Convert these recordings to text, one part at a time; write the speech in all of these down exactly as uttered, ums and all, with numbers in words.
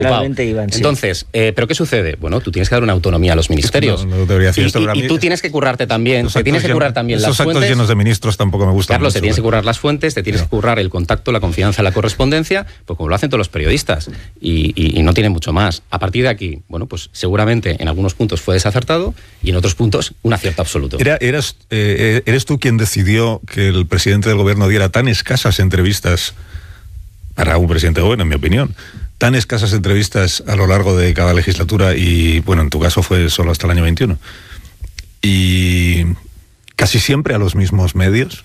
Realmente iban, sí. Entonces, eh, ¿pero qué sucede? Bueno, tú tienes que dar una autonomía a los ministerios. No, no debería decir y, esto, y, pero a mí, y tú tienes que currarte también. Te tienes que currar también las fuentes. Esos actos llenos de ministros tampoco me gustan. Carlos, mucho, te tienes ¿eh? que currar las fuentes, te tienes no. que currar el contacto, la confianza, la correspondencia, pues como lo hacen todos los periodistas. Y, y, y no tiene mucho más. A partir de aquí, bueno, pues seguramente en algunos puntos fue desacertado y en otros puntos un acierto absoluto. Era, eras, eh, ¿Eres tú quien decidió que el presidente del gobierno diera tan escasas entrevistas, para un presidente joven, en mi opinión, tan escasas entrevistas a lo largo de cada legislatura y, bueno, en tu caso fue solo hasta el año veintiuno, y casi siempre a los mismos medios?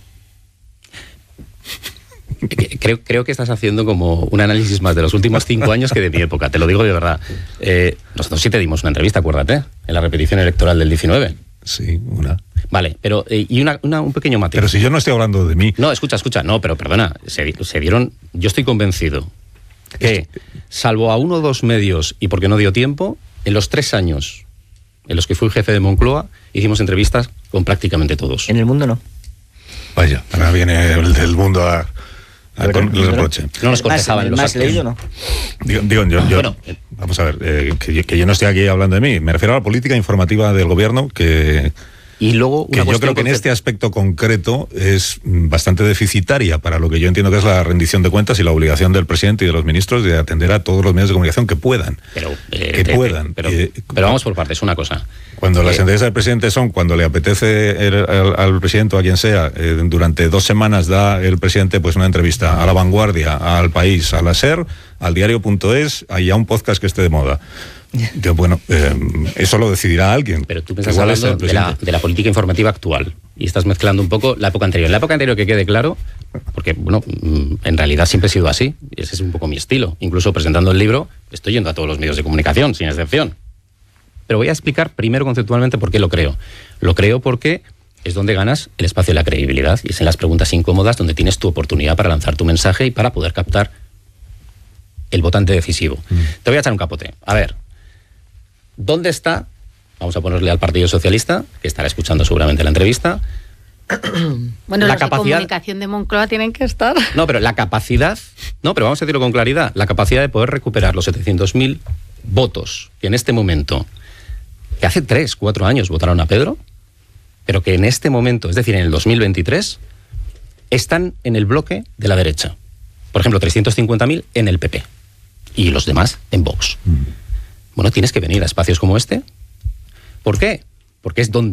Creo, creo que estás haciendo como un análisis más de los últimos cinco años que de mi época, te lo digo de verdad. Eh, nosotros sí te dimos una entrevista, acuérdate, en la repetición electoral del diecinueve. Sí, una. Vale, pero eh, y una, una, un pequeño matiz. Pero si yo no estoy hablando de mí. No, escucha, escucha, no, pero perdona, se, se dieron, yo estoy convencido que, salvo a uno o dos medios, y porque no dio tiempo, en los tres años en los que fui jefe de Moncloa, hicimos entrevistas con prácticamente todos. En el mundo no. Vaya, ahora viene el del mundo a, a con el reproche. No nos contestaban los más actos. leído, ¿no? Digo, digo yo, yo bueno, vamos a ver, eh, que, yo, que yo no estoy aquí hablando de mí, me refiero a la política informativa del gobierno que... Y luego una que yo creo que en este aspecto concreto es bastante deficitaria para lo que yo entiendo que es la rendición de cuentas y la obligación del presidente y de los ministros de atender a todos los medios de comunicación que puedan. Pero, eh, que te, puedan. Pero, eh, pero vamos por partes, una cosa. Cuando eh, las entrevistas del presidente son cuando le apetece el, al, al presidente o a quien sea, eh, durante dos semanas da el presidente pues una entrevista a La Vanguardia, al País, a la SER, al diario.es, y a un podcast que esté de moda. Que, bueno, eh, eso lo decidirá alguien. Pero tú me estás hablando de la, de la política informativa actual y estás mezclando un poco la época anterior. En la época anterior, que quede claro, porque bueno, en realidad siempre he sido así, ese es un poco mi estilo. Incluso presentando el libro, estoy yendo a todos los medios de comunicación, sin excepción. Pero voy a explicar primero conceptualmente por qué lo creo. Lo creo porque es donde ganas el espacio de la credibilidad y es en las preguntas incómodas donde tienes tu oportunidad para lanzar tu mensaje y para poder captar el votante decisivo. Mm. Te voy a echar un capote. A ver, ¿dónde está? Vamos a ponerle al Partido Socialista, que estará escuchando seguramente la entrevista. Bueno, la los capacidad... de comunicación de Moncloa tienen que estar. No, pero la capacidad, no, pero vamos a decirlo con claridad, la capacidad de poder recuperar los setecientos mil votos que en este momento, que hace tres, cuatro años votaron a Pedro, pero que en este momento, es decir, en el dos mil veintitrés, están en el bloque de la derecha. Por ejemplo, trescientos cincuenta mil en el P P y los demás en Vox. Mm. Bueno, tienes que venir a espacios como este. ¿Por qué? Porque es donde